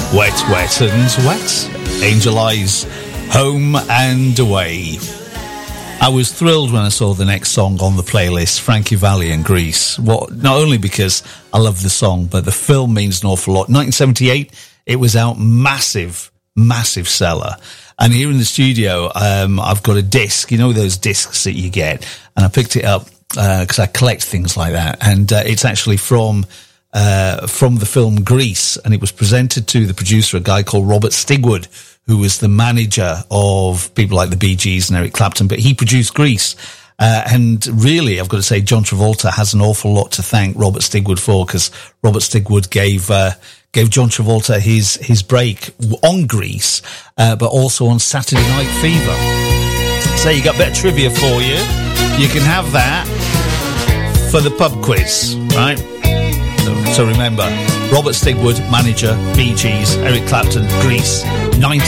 Wet, Wet and Wet. Angel Eyes, Home and Away. I was thrilled when I saw the next song on the playlist, Frankie Valli and Grease. Not only because I love the song, but the film means an awful lot. 1978, it was out, massive seller. And here in the studio, I've got a disc, you know those discs that you get, and I picked it up because I collect things like that, and it's actually from the film Grease, and it was presented to the producer, a guy called Robert Stigwood, who was the manager of people like the Bee Gees and Eric Clapton, but he produced Grease. And really, I've got to say, John Travolta has an awful lot to thank Robert Stigwood for, because Robert Stigwood gave John Travolta his break on Grease, but also on Saturday Night Fever. So you got a bit of trivia for you. You can have that for the pub quiz, right? So remember, Robert Stigwood, manager, Bee Gees, Eric Clapton, Grease,